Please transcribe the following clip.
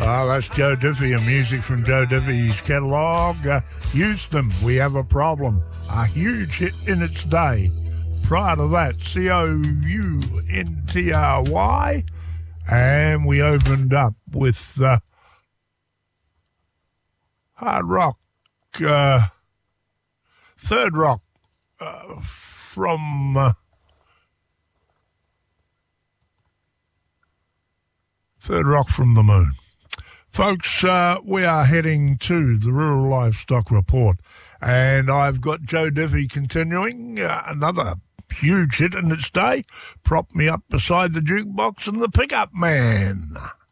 Oh, that's Joe Diffie and music from Joe Diffie's catalogue. Houston, We Have a Problem. A huge hit in its day. Prior to that, Country. And we opened up with hard rock, third rock from... Third Rock from the Moon. Folks, we are heading to the Rural Livestock Report, and I've got Joe Diffie continuing, another huge hit in its day, Prop Me Up Beside the Jukebox and the Pickup Man.